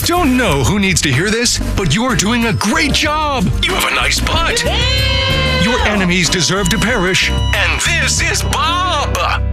don't know who needs to hear this, but you're doing a great job. You have a nice butt. Your enemies deserve to perish. And this is Bob.